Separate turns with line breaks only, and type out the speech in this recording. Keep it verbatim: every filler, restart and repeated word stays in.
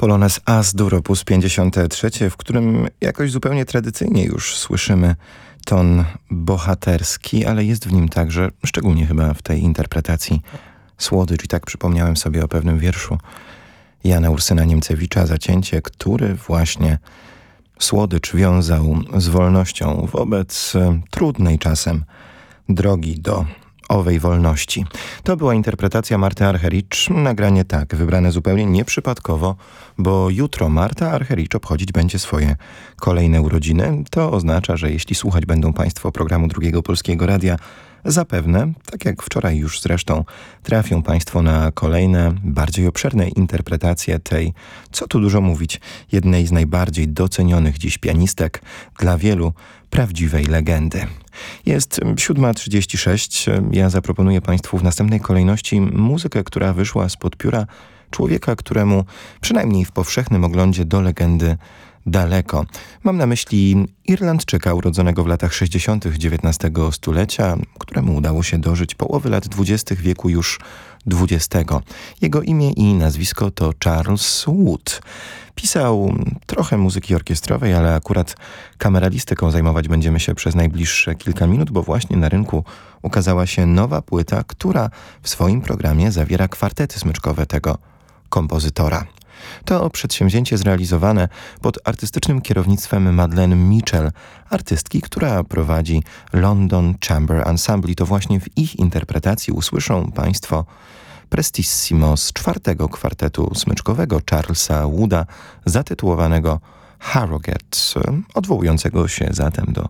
Polonez As-Dur op. pięćdziesiąte trzecie, w którym jakoś zupełnie tradycyjnie już słyszymy ton bohaterski, ale jest w nim także, szczególnie chyba w tej interpretacji, słodycz. I tak przypomniałem sobie o pewnym wierszu Jana Ursyna Niemcewicza Zacięcie, który właśnie słodycz wiązał z wolnością wobec trudnej czasem drogi do owej wolności. To była interpretacja Marty Argerich, nagranie tak, wybrane zupełnie nieprzypadkowo, bo jutro Marta Argerich obchodzić będzie swoje kolejne urodziny. To oznacza, że jeśli słuchać będą Państwo programu Drugiego Polskiego Radia, zapewne, tak jak wczoraj już zresztą, trafią Państwo na kolejne, bardziej obszerne interpretacje tej, co tu dużo mówić, jednej z najbardziej docenionych dziś pianistek, dla wielu prawdziwej legendy. Jest siódma trzydzieści sześć. Ja zaproponuję Państwu w następnej kolejności muzykę, która wyszła spod pióra człowieka, któremu przynajmniej w powszechnym oglądzie do legendy daleko. Mam na myśli Irlandczyka urodzonego w latach sześćdziesiątych dziewiętnastego stulecia, któremu udało się dożyć połowy lat dwudziestych wieku już dwudziestego. Jego imię i nazwisko to Charles Wood. Pisał trochę muzyki orkiestrowej, ale akurat kameralistyką zajmować będziemy się przez najbliższe kilka minut, bo właśnie na rynku ukazała się nowa płyta, która w swoim programie zawiera kwartety smyczkowe tego kompozytora. To przedsięwzięcie zrealizowane pod artystycznym kierownictwem Madeleine Mitchell, artystki, która prowadzi London Chamber Ensemble. I to właśnie w ich interpretacji usłyszą Państwo Prestissimo z czwartego kwartetu smyczkowego Charlesa Wooda, zatytułowanego Harrogate, odwołującego się zatem do